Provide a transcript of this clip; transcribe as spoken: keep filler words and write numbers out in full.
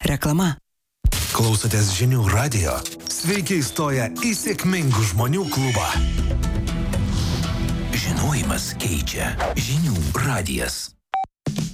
Reklama. Klausotės Žinių radijo? Sveiki įstoję į sėkmingų žmonių klubą. Žinojimas keičia. Žinių radijas.